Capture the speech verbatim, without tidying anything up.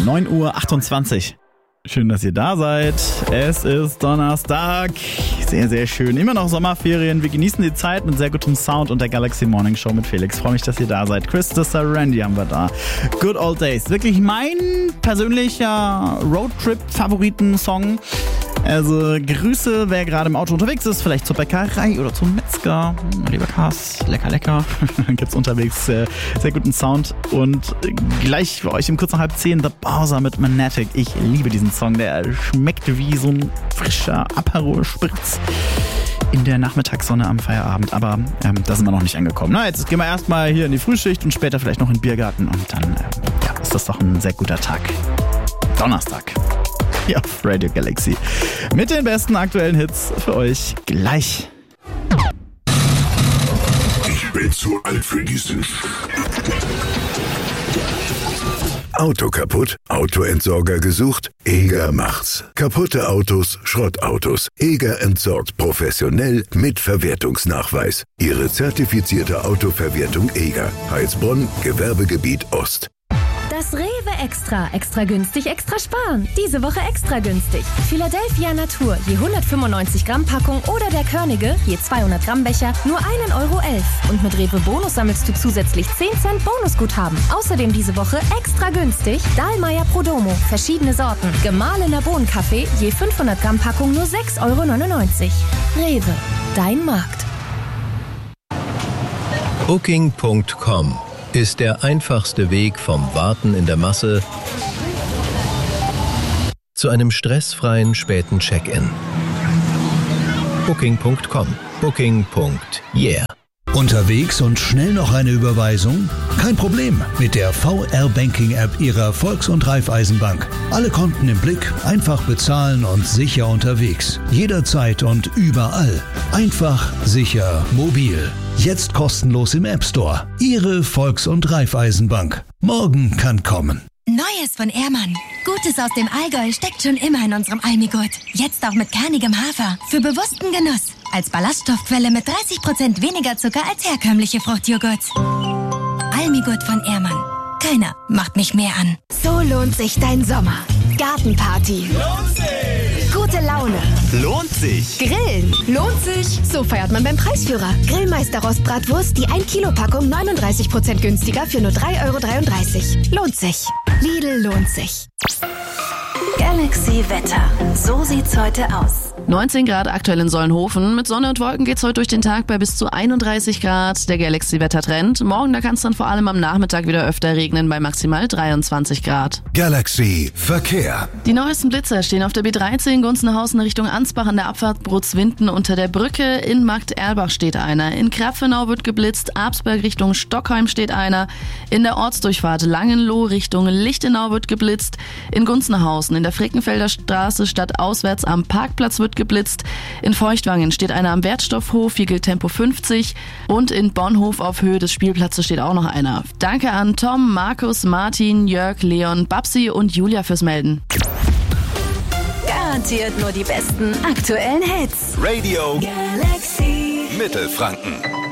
neun Uhr achtundzwanzig. Schön, dass ihr da seid. Es ist Donnerstag. Sehr, sehr schön. Immer noch Sommerferien. Wir genießen die Zeit mit sehr gutem Sound und der Galaxy Morning Show mit Felix. Freue mich, dass ihr da seid. Chris, Sister Randy haben wir da. Good Old Days. Wirklich mein persönlicher Roadtrip-Favoriten-Song. Also Grüße, wer gerade im Auto unterwegs ist, vielleicht zur Bäckerei oder zum Metzger. Lieber Kass, lecker, lecker. Gibt's unterwegs äh, sehr guten Sound. Und gleich für euch um kurz nach halb zehn The Bowser mit Magnetic. Ich liebe diesen Song, der schmeckt wie so ein frischer Aperol-Spritz in der Nachmittagssonne am Feierabend. Aber ähm, da sind wir noch nicht angekommen. Na, jetzt gehen wir erstmal hier in die Frühschicht und später vielleicht noch in den Biergarten. Und dann äh, ja, ist das doch ein sehr guter Tag. Donnerstag. Hier auf Radio Galaxy. Mit den besten aktuellen Hits für euch gleich. Ich bin zu alt für diesen Sch... Auto kaputt? Autoentsorger gesucht? Eger macht's. Kaputte Autos, Schrottautos. Eger entsorgt professionell mit Verwertungsnachweis. Ihre zertifizierte Autoverwertung Eger. Heilsbronn, Gewerbegebiet Ost. Das Rewe Extra. Extra günstig, extra sparen. Diese Woche extra günstig. Philadelphia Natur, je hundertfünfundneunzig Gramm Packung oder der Körnige, je zweihundert Gramm Becher, nur ein Euro elf. Und mit Rewe Bonus sammelst du zusätzlich zehn Cent Bonusguthaben. Außerdem diese Woche extra günstig Dahlmeier Prodomo, verschiedene Sorten. Gemahlener Bohnenkaffee, je fünfhundert Gramm Packung nur sechs Euro neunundneunzig. Rewe, dein Markt. Booking Punkt com ist der einfachste Weg vom Warten in der Masse zu einem stressfreien späten Check-in. Booking Punkt com. Booking. Yeah. Unterwegs und schnell noch eine Überweisung? Kein Problem mit der V R-Banking-App Ihrer Volks- und Raiffeisenbank. Alle Konten im Blick, einfach bezahlen und sicher unterwegs. Jederzeit und überall. Einfach, sicher, mobil. Jetzt kostenlos im App Store. Ihre Volks- und Raiffeisenbank. Morgen kann kommen. Neues von Ehrmann. Gutes aus dem Allgäu steckt schon immer in unserem Almigurt. Jetzt auch mit kernigem Hafer. Für bewussten Genuss. Als Ballaststoffquelle mit dreißig Prozent weniger Zucker als herkömmliche Fruchtjoghurts. Almigurt von Ehrmann. Keiner macht mich mehr an. So lohnt sich dein Sommer. Gartenparty. Lohnt sich. Gute Laune. Lohnt sich. Grillen. Lohnt sich. So feiert man beim Preisführer. Grillmeister Rostbratwurst, die ein Kilo Packung neununddreißig Prozent günstiger für nur drei Euro dreiunddreißig. Lohnt sich. Lidl lohnt sich. Galaxy Wetter. So sieht's heute aus. neunzehn Grad aktuell in Solnhofen. Mit Sonne und Wolken geht's heute durch den Tag bei bis zu einunddreißig Grad. Der Galaxy-Wettertrend. Morgen, da kann es dann vor allem am Nachmittag wieder öfter regnen bei maximal dreiundzwanzig Grad. Galaxy Verkehr. Die neuesten Blitzer stehen auf der B dreizehn Gunzenhausen Richtung Ansbach an der Abfahrt Brutzwinden unter der Brücke. In Markt-Erlbach steht einer. In Krapfenau wird geblitzt. Absberg Richtung Stockheim steht einer. In der Ortsdurchfahrt Langenloh Richtung Lichtenau wird geblitzt. In Gunzenhausen in der Frickenfelder Straße stadtauswärts am Parkplatz wird geblitzt. In Feuchtwangen steht einer am Wertstoffhof, hier gilt Tempo fünfzig. Und in Bonhof auf Höhe des Spielplatzes steht auch noch einer. Danke an Tom, Markus, Martin, Jörg, Leon, Babsi und Julia fürs Melden. Garantiert nur die besten aktuellen Hits. Radio Galaxy Mittelfranken.